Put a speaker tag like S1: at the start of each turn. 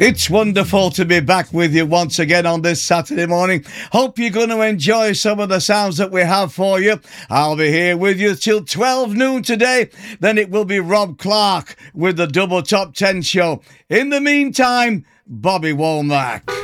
S1: It's wonderful to be back with you once again on this Saturday morning. Hope you're going to enjoy some of the sounds that we have for you. I'll be here with you till 12 noon today. Then it will be Rob Clark with the Double Top 10 show. In the meantime, Bobby Womack.